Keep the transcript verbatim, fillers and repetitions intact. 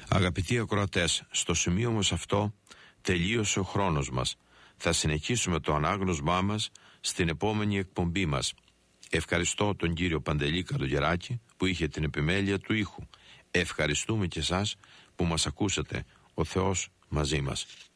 Αγαπητοί ακροατές, στο σημείο όμως αυτό τελείωσε ο χρόνος μας. Θα συνεχίσουμε το ανάγνωσμά μας στην επόμενη εκπομπή μας. Ευχαριστώ τον κύριο Παντελή Καλογεράκη που είχε την επιμέλεια του ήχου. Ευχαριστούμε και εσάς που μας ακούσατε. Ο Θεός μαζί μας.